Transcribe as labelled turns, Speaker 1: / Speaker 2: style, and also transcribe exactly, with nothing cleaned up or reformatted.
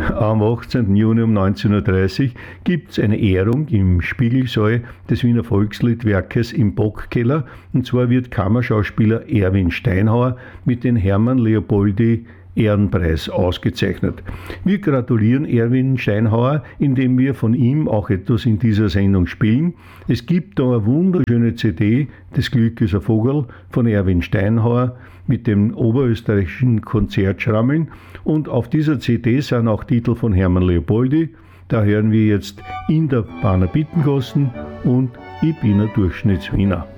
Speaker 1: am achtzehnten Juni um neunzehn Uhr dreißig gibt es eine Ehrung im Spiegelsaal des Wiener Volksliedwerkes im Bockkeller. Und zwar wird Kammerschauspieler Erwin Steinhauer mit dem Hermann Leopoldi Ehrenpreis ausgezeichnet. Wir gratulieren Erwin Steinhauer, indem wir von ihm auch etwas in dieser Sendung spielen. Es gibt da eine wunderschöne C D, Das Glück ist ein Vogel, von Erwin Steinhauer mit dem oberösterreichischen Konzertschrammeln. Und auf dieser C D sind auch Titel von Hermann Leopoldi. Da hören wir jetzt In der Bahner Bittengassen und Ich bin ein Durchschnittswiener.